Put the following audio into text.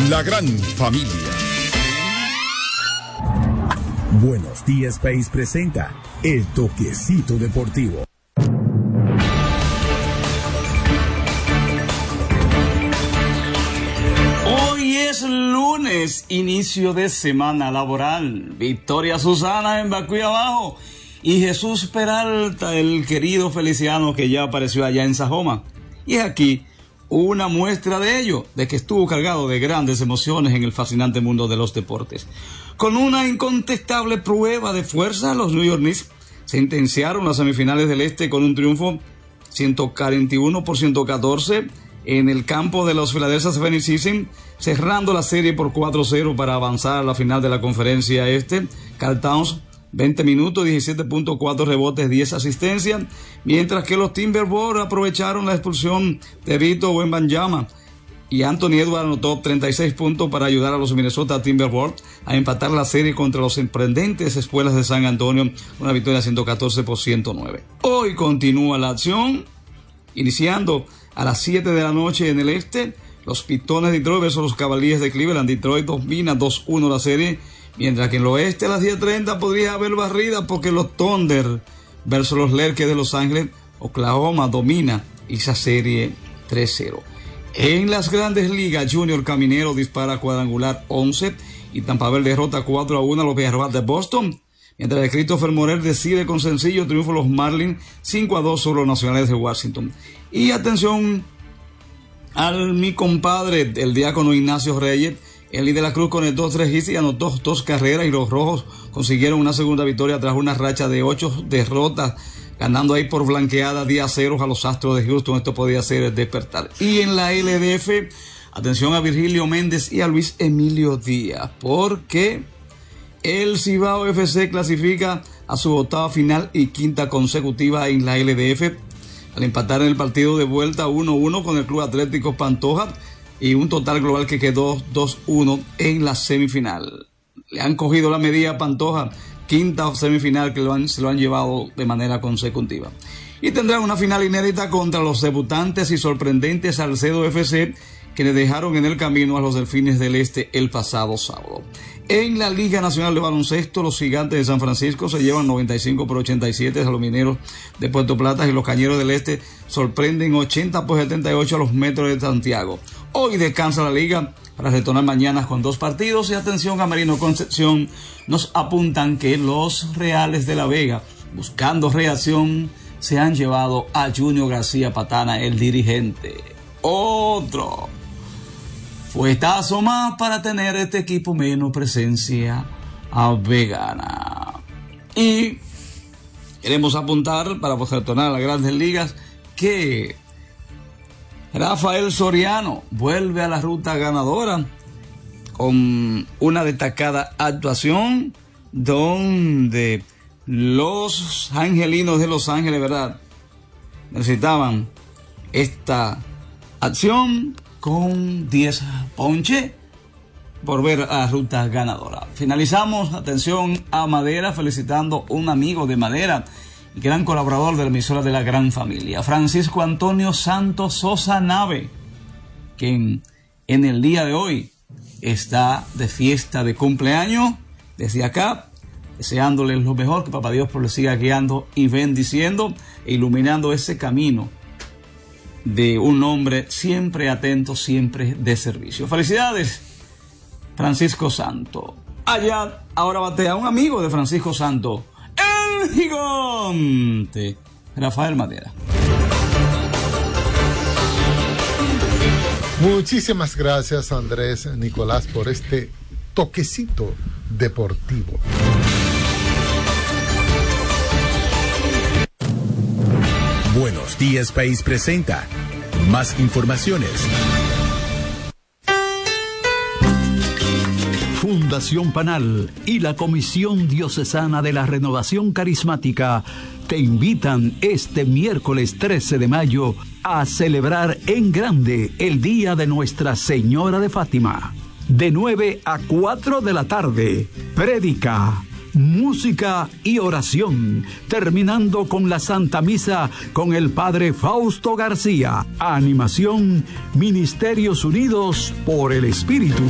La gran familia. Buenos Días País presenta El Toquecito Deportivo. Hoy es lunes, inicio de semana laboral. Victoria Susana en Bacuy Abajo y Jesús Peralta, el querido Feliciano que ya apareció allá en Sajoma. Y es aquí una muestra de ello, de que estuvo cargado de grandes emociones en el fascinante mundo de los deportes. Con una incontestable prueba de fuerza, los New York Knicks sentenciaron las semifinales del Este con un triunfo 141 por 114 en el campo de los Philadelphia 76ers, cerrando la serie por 4-0 para avanzar a la final de la conferencia Este. Karl Towns, 20 minutos, 17.4 rebotes, 10 asistencias, mientras que los Timberwolves aprovecharon la expulsión de Vito Wembanyama y Anthony Edwards anotó 36 puntos para ayudar a los Minnesota Timberwolves a empatar la serie contra los sorprendentes Espuelas de San Antonio, una victoria 114 por 109. Hoy continúa la acción, iniciando a las 7 de la noche en el Este, los Pitones de Detroit versus los Cavaliers de Cleveland. Detroit domina 2-1 la serie, mientras que en el Oeste a las 10:30 podría haber barrida porque los Thunder versus los Lakers de Los Ángeles, Oklahoma domina esa serie 3-0. En las Grandes Ligas, Junior Caminero dispara cuadrangular 11 y Tampa Bay derrota 4-1 a los Viejos de Boston, mientras que Christopher Morel decide con sencillo triunfo los Marlins 5-2 sobre los Nacionales de Washington. Y atención a mi compadre, el diácono Ignacio Reyes. Eli de la Cruz conectó 3 hits y anotó 2 carreras, y los Rojos consiguieron una segunda victoria tras una racha de 8 derrotas, ganando ahí por blanqueada 10-0 a los Astros de Houston. Esto podía ser el despertar. Y en la LDF, atención a Virgilio Méndez y a Luis Emilio Díaz, porque el Cibao FC clasifica a su octava final y quinta consecutiva en la LDF, al empatar en el partido de vuelta 1-1 con el Club Atlético Pantoja, y un total global que quedó 2-1 en la semifinal. Le han cogido la medida a Pantoja, quinta semifinal que se lo han llevado de manera consecutiva. Y tendrán una final inédita contra los debutantes y sorprendentes Salcedo FC, que le dejaron en el camino a los Delfines del Este el pasado sábado. En la Liga Nacional de Baloncesto, los Gigantes de San Francisco se llevan 95 por 87 a los Mineros de Puerto Plata, y los Cañeros del Este sorprenden 80 por 78 a los Metros de Santiago. Hoy descansa la liga para retornar mañana con 2 partidos. Y atención a Marino Concepción, nos apuntan que los Reales de la Vega, buscando reacción, se han llevado a Junior García Patana, el dirigente. Otro fuetazo más para tener este equipo menos presencia vegana. Y queremos apuntar, para retornar a las Grandes Ligas, que Rafael Soriano vuelve a la ruta ganadora con una destacada actuación donde los angelinos de Los Ángeles, ¿verdad?, necesitaban esta acción con 10 ponches por ver a la ruta ganadora. Finalizamos, atención a Madera, felicitando a un amigo de Madera y gran colaborador de la emisora de la gran familia, Francisco Antonio Santos Sosa Nave, quien en el día de hoy está de fiesta de cumpleaños. Desde acá, deseándoles lo mejor, que Papá Dios le siga guiando y bendiciendo e iluminando ese camino de un hombre siempre atento, siempre de servicio. Felicidades, Francisco Santo. Allá ahora batea un amigo de Francisco Santo, el gigante Rafael Madera. Muchísimas gracias, Andrés Nicolás, por este toquecito deportivo. Buenos Días País presenta más informaciones. Fundación Panal y la Comisión Diocesana de la Renovación Carismática te invitan este miércoles 13 de mayo a celebrar en grande el Día de Nuestra Señora de Fátima. De 9 a 4 de la tarde, prédica, música y oración, terminando con la Santa Misa con el Padre Fausto García. Animación, Ministerios Unidos por el Espíritu.